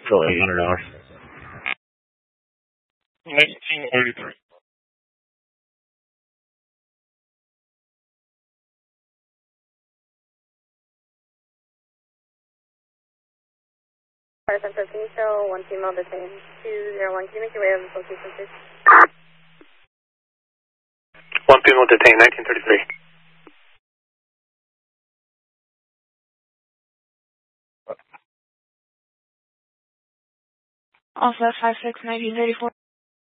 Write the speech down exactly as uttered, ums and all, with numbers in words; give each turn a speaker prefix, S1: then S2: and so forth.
S1: still eight hundred dollars.
S2: nineteen thirty-three.
S3: San Francisco, one female detained, two zero one. Can you make your way over to location, please?
S2: One female detained, nineteen thirty-three.
S4: Also, five six nineteen thirty-four.